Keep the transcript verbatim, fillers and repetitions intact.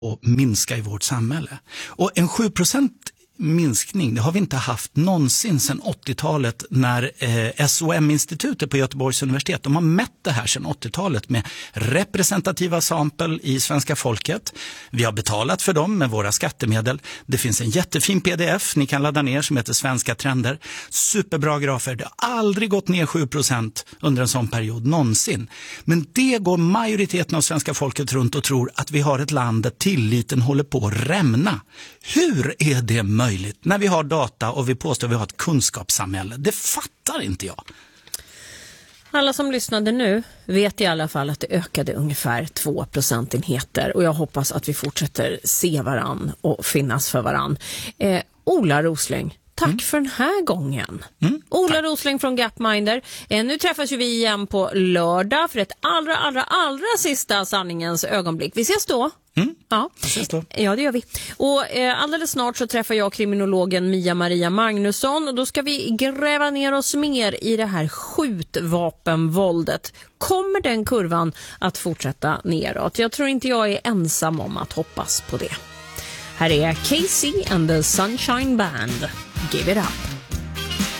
och minska i vårt samhälle. Och en sju procent minskning, det har vi inte haft någonsin sedan åttiotalet när eh, S O M-institutet på Göteborgs universitet, de har mätt det här sedan åttiotalet med representativa sampel i svenska folket. Vi har betalat för dem med våra skattemedel. Det finns en jättefin pdf ni kan ladda ner som heter Svenska trender. Superbra grafer. Det har aldrig gått ner sju procent under en sån period någonsin. Men det går majoriteten av svenska folket runt och tror att vi har ett land där tilliten håller på att rämna. Hur är det möjligt? När vi har data och vi påstår att vi har ett kunskapssamhälle. Det fattar inte jag. Alla som lyssnade nu vet i alla fall att det ökade ungefär två procentenheter. Och jag hoppas att vi fortsätter se varann och finnas för varann. Eh, Ola Rosling, tack mm. för den här gången. Mm, Ola tack. Rosling från Gapminder. Eh, nu träffas ju vi igen på lördag för ett allra, allra, allra sista sanningens ögonblick. Vi ses då. Mm. Ja. ja, det gör vi. Och eh, alldeles snart så träffar jag kriminologen Mia-Maria Magnusson och då ska vi gräva ner oss mer i det här skjutvapenvåldet. Kommer den kurvan att fortsätta neråt? Jag tror inte jag är ensam om att hoppas på det. Här är Casey and the Sunshine Band. Give it up.